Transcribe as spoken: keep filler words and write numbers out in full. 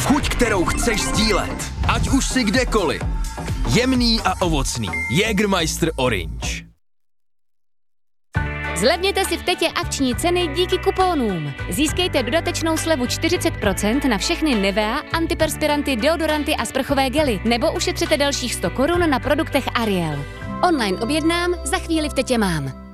Chuť, kterou chceš sdílet. Ať už si kdekoliv. Jemný a ovocný. Jägermeister Orange. Zlevněte si v Tetě akční ceny díky kuponům. Získejte dodatečnou slevu čtyřicet procent na všechny Nivea, antiperspiranty, deodoranty a sprchové gely, nebo ušetřete dalších sto korun na produktech Ariel. Online objednám, za chvíli v Tetě mám.